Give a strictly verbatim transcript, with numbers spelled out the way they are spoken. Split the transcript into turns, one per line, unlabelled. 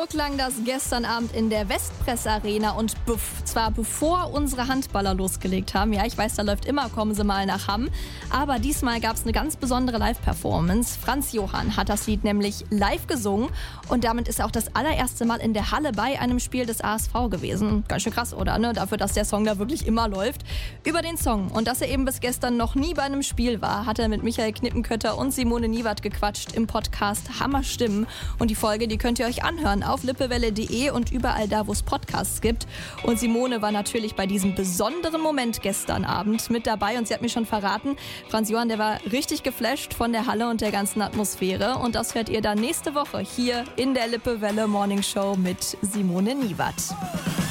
klang das gestern Abend in der Westpress-Arena und bev- zwar bevor unsere Handballer losgelegt haben. Ja, ich weiß, da läuft immer Kommen Sie mal nach Hamm. Aber diesmal gab es eine ganz besondere Live-Performance. Franz Johann hat das Lied nämlich live gesungen und damit ist er auch das allererste Mal in der Halle bei einem Spiel des A S V gewesen. Ganz schön krass, oder? Ne? Dafür, dass der Song da wirklich immer läuft. Über den Song und dass er eben bis gestern noch nie bei einem Spiel war, hat er mit Michael Knippenkötter und Simone Niewat gequatscht im Podcast Hammer Stimmen. Und die Folge, die könnt ihr euch anhören auf lippewelle punkt de und überall da, wo es Podcasts gibt. Und Simone war natürlich bei diesem besonderen Moment gestern Abend mit dabei und sie hat mir schon verraten, Franz Johann, der war richtig geflasht von der Halle und der ganzen Atmosphäre und das hört ihr dann nächste Woche hier in der Lippewelle Morning Show mit Simone Niewat.